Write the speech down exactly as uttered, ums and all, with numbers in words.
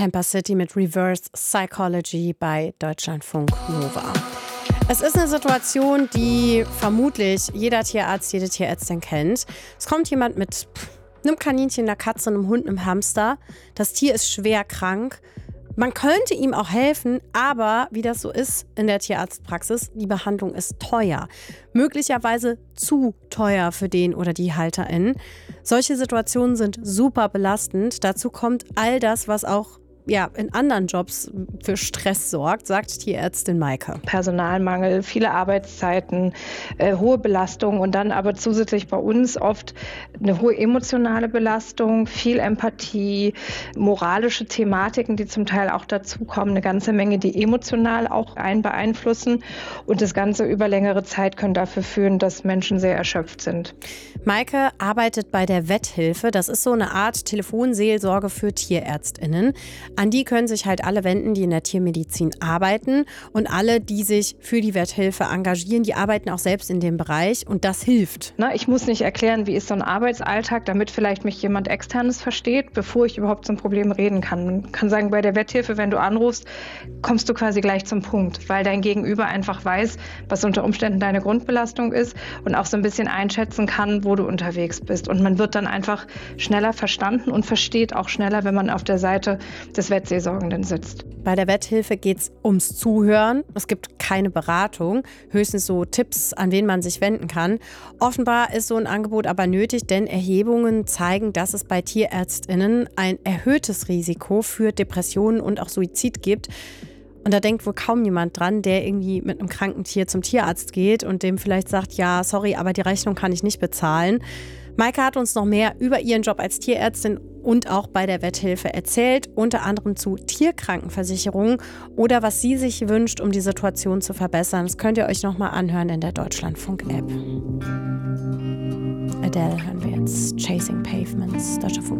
Tampa City mit Reverse Psychology bei Deutschlandfunk Nova. Es ist eine Situation, die vermutlich jeder Tierarzt, jede Tierärztin kennt. Es kommt jemand mit einem Kaninchen, einer Katze, einem Hund, einem Hamster. Das Tier ist schwer krank. Man könnte ihm auch helfen, aber wie das so ist in der Tierarztpraxis, die Behandlung ist teuer. Möglicherweise zu teuer für den oder die HalterInnen. Solche Situationen sind super belastend. Dazu kommt all das, was auch ja, in anderen Jobs für Stress sorgt, sagt Tierärztin Maike. Personalmangel, viele Arbeitszeiten, äh, hohe Belastung und dann aber zusätzlich bei uns oft eine hohe emotionale Belastung, viel Empathie, moralische Thematiken, die zum Teil auch dazukommen, eine ganze Menge, die emotional auch einen beeinflussen und das Ganze über längere Zeit können dafür führen, dass Menschen sehr erschöpft sind. Maike arbeitet bei der Vetthilfe. Das ist so eine Art Telefonseelsorge für TierärztInnen. An die können sich halt alle wenden, die in der Tiermedizin arbeiten. Und alle, die sich für die Vetthilfe engagieren, die arbeiten auch selbst in dem Bereich. Und das hilft. Na, ich muss nicht erklären, wie ist so ein Arbeitsalltag, damit vielleicht mich jemand Externes versteht, bevor ich überhaupt zum Problem reden kann. Man kann sagen, bei der Vetthilfe, wenn du anrufst, kommst du quasi gleich zum Punkt, weil dein Gegenüber einfach weiß, was unter Umständen deine Grundbelastung ist und auch so ein bisschen einschätzen kann, wo du unterwegs bist. Und man wird dann einfach schneller verstanden und versteht auch schneller, wenn man auf der Seite des Vettseelsorgenden sitzt. Bei der Vetthilfe geht es ums Zuhören. Es gibt keine Beratung, höchstens so Tipps, an wen man sich wenden kann. Offenbar ist so ein Angebot aber nötig, denn Erhebungen zeigen, dass es bei TierärztInnen ein erhöhtes Risiko für Depressionen und auch Suizid gibt. Und da denkt wohl kaum jemand dran, der irgendwie mit einem kranken Tier zum Tierarzt geht und dem vielleicht sagt, ja, sorry, aber die Rechnung kann ich nicht bezahlen. Maike hat uns noch mehr über ihren Job als Tierärztin und auch bei der Vetthilfe erzählt, unter anderem zu Tierkrankenversicherungen oder was sie sich wünscht, um die Situation zu verbessern. Das könnt ihr euch nochmal anhören in der Deutschlandfunk-App. Adele hören wir jetzt. Chasing Pavements, Deutscher Funk.